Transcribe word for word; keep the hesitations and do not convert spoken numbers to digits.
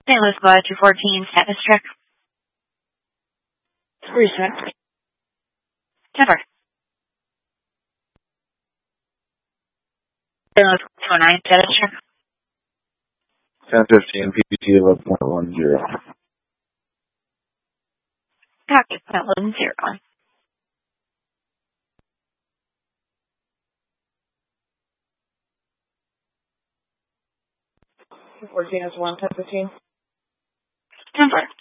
Saint Louis Squad two fourteen, status check. Reset. ten four. Saint Louis two oh nine, status check. ten fifteen, P P T eleven point one zero. Copy, point one zero. fourteen is one, ten fifteen. ten four.